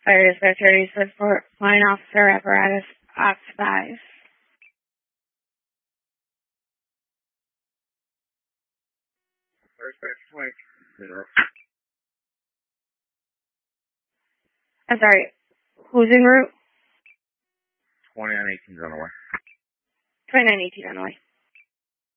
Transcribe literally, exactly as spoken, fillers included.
Fire dispatcher, Eastwood for flying officer apparatus, Ox five. Fire dispatcher twenty. I'm sorry, who's en route? twenty-nine eighteen is on the way. twenty-nine eighteen on the way.